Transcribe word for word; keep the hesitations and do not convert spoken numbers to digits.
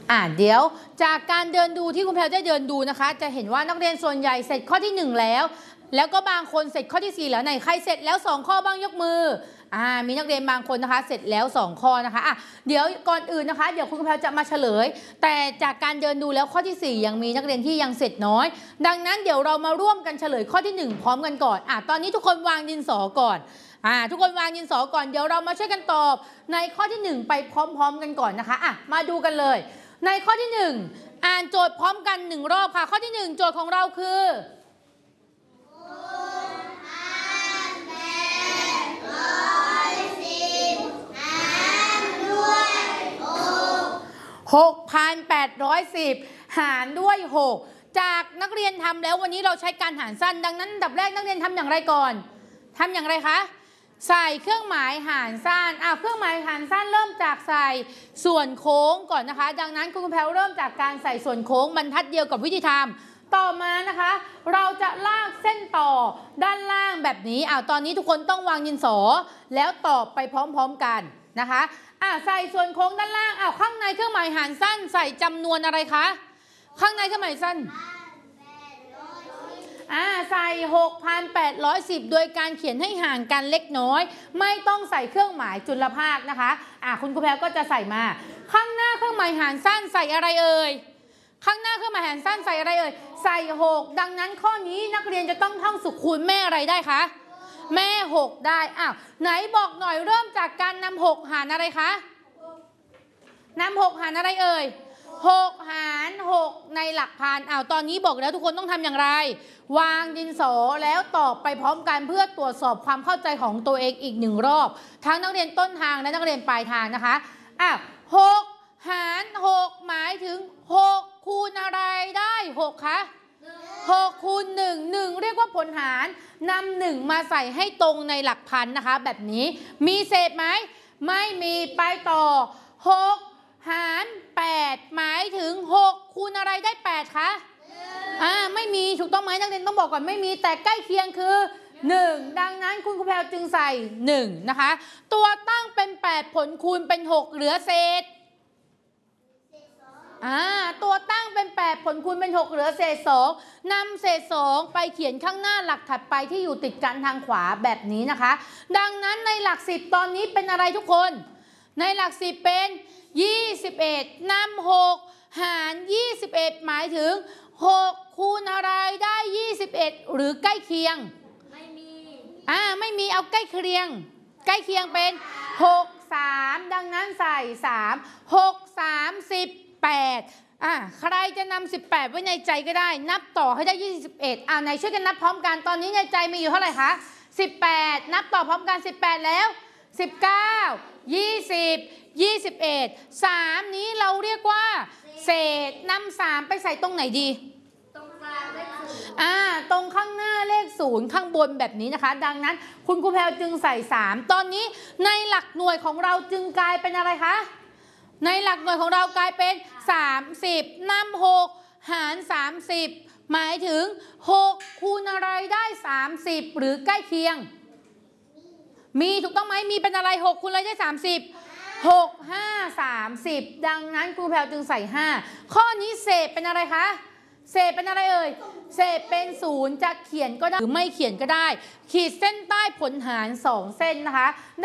อ่าเดี๋ยวจากการเดินดูที่คุณแพลวได้เดินดูนะคะจะเห็นว่านักเรียนส่วนใหญ่เสร็จข้อที่หนึ่งแล้วแล้วก็บางคนเสร็จข้อที่สี่แล้วไหนใครเสร็จแล้วสองข้อบ้างยกมืออ่ามีนักเรียนบางคนนะคะเสร็จแล้วสองข้อนะคะอ่ะเดี๋ยวก่อนอื่นนะคะเดี๋ยวคุณแพลวจะมาเฉลยแต่จากการเดินดูแล้วข้อที่สี่ยังมีนักเรียนที่ยังเสร็จน้อยดังนั้นเดี๋ยวเรามาร่วมกันเฉลยข้อที่หนึ่งพร้อมกันก่อนอ่ะตอนนี้ทุกคนวางดินสอก่อนอ่าทุกคนวางดินสอก่อนเดี๋ยวเรามาช่วยกันตอบในข้อที่หนึ่งไปพร้อมๆกันก่อนนะคะอ่ะมาดูกันเลยในข้อที่หนึ่งอ่านโจทย์พร้อมกันหนึ่งรอบค่ะข้อที่หนึ่งโจทย์ของเราคือหกพันแปดร้อยสิบหารด้วยหกจากนักเรียนทำแล้ววันนี้เราใช้การหารสั้นดังนั้นอันดับแรกนักเรียนทำอย่างไรก่อนทำอย่างไรคะใส่เครื่องหมายหารสั้นอ่าเครื่องหมายหารสั้นเริ่มจากใส่ส่วนโค้งก่อนนะคะดังนั้นคุณแพลวเริ่มจากการใส่ส่วนโค้งบรรทัดเดียวกับวิธีทำต่อมานะคะเราจะลากเส้นต่อด้านล่างแบบนี้อ่าตอนนี้ทุกคนต้องวางดินสอแล้วตอบไปพร้อมๆกันนะคะอ่าใส่ส่วนโค้งด้านล่างอ้าวข้างในเครื่องหมายหารสั้นใส่จำนวนอะไรคะข้างในเครื่องหมายสั้นอ่าใส่ หกพันแปดร้อยสิบ โดยการเขียนให้ห่างกันเล็กน้อยไม่ต้องใส่เครื่องหมายจุลภาคนะคะอ่าคุณครูแพรก็จะใส่มาข้างหน้าเครื่องหมายหารสั้นใส่อะไรเอ่ยข้างหน้าเครื่องหมายหารสั้นใส่อะไรเอ่ยใส่หกดังนั้นข้อนี้นักเรียนจะต้องท่องสุขคูณแม่อะไรได้คะแม่หกได้อ้าวไหนบอกหน่อยเริ่มจากการนำหกหารอะไรคะนำหกหารอะไรเอ่ยหกหารหกในหลักพันอ้าวตอนนี้บอกแล้วทุกคนต้องทำอย่างไรวางดินสอแล้วตอบไปพร้อมกันเพื่อตรวจสอบความเข้าใจของตัวเองอีกหนึ่งรอบทั้งนักเรียนต้นทางและนักเรียนปลายทางนะคะอ้าวหกหารหกหมายถึงหกคูณอะไรได้หกคะหกคูณหนึ่ง หนึ่งเรียกว่าผลหารนำหนึ่งมาใส่ให้ตรงในหลักพันนะคะแบบนี้มีเศษไหมไม่มีไปต่อหกหารแปดหมายถึงหกคูณอะไรได้แปดคะอ่าไม่มีถูกต้องไหมนักเรียนต้องบอกก่อนไม่มีแต่ใกล้เคียงคือหนึ่งดังนั้นคุณครูแพรวจึงใส่หนึ่งนะคะตัวตั้งเป็นแปดผลคูณเป็นหกเหลือเศษอ่าตัวตั้งเป็นแปดผลคูณเป็นหกเหลือเศษสองนำเศษสองไปเขียนข้างหน้าหลักถัดไปที่อยู่ติดกันทางขวาแบบนี้นะคะดังนั้นในหลักสิบตอนนี้เป็นอะไรทุกคนในหลักสิบเป็นยี่สิบเอ็ดนำหกหารยี่สิบเอ็ดหมายถึงหกคูณอะไรได้ยี่สิบเอ็ดหรือใกล้เคียงไม่มีอ่าไม่มีเอาใกล้เคียงใกล้เคียงเป็นหก สามดังนั้นใส่สาม หก สาม สิบแปดอ่ะใครจะนำสิบแปดไว้ในใจก็ได้นับต่อให้ได้ยี่สิบเอ็ดอ่าไหนช่วยกันนับพร้อมกันตอนนี้ในใจมีอยู่เท่าไหร่คะสิบแปดนับต่อพร้อมกันสิบแปดแล้วสิบเก้า ยี่สิบ ยี่สิบเอ็ด สามนี้เราเรียกว่าเศษนำสามไปใส่ตรงไหนดีตรงกลางเลขศูนย์อ่าตรงข้างหน้าเลขศูนย์ข้างบนแบบนี้นะคะดังนั้นคุณครูแพรวจึงใส่สามตอนนี้ในหลักหน่วยของเราจึงกลายเป็นอะไรคะในหลักหน่วยของเรากลายเป็นสามสิบนำหกหารสามสิบหมายถึงหกคูณอะไรได้สามสิบหรือใกล้เคียงมีถูกต้องไหมมีเป็นอะไรหกคูณอะไรได้สามสิบ หก ห้า สามสิบดังนั้นครูแพรวจึงใส่ห้าข้อนี้เศษเป็นอะไรคะเศษเป็นอะไรเอ่ยเศษเป็นศูนย์จะเขียนก็ได้หรือไม่เขียนก็ได้ขีดเส้นใต้ผลหารสองเส้นนะคะ